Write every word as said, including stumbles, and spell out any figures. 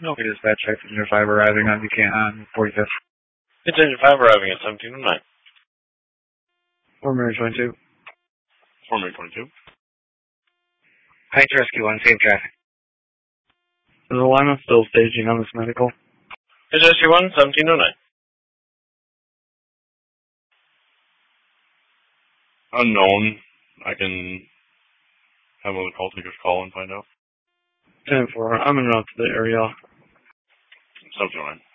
Okay, dispatch, check Engine five arriving on Buchanan on forty-fifth. It's Engine five arriving at seventeen oh nine. Four Mary twenty-two. Four Mary twenty-two. Heights Rescue one, save traffic. Is Alana still staging on this medical? It's Rescue one, seventeen oh nine. Unknown. I can have one of the call takers call and find out. ten four, I'm in route to the area. seventeen oh nine.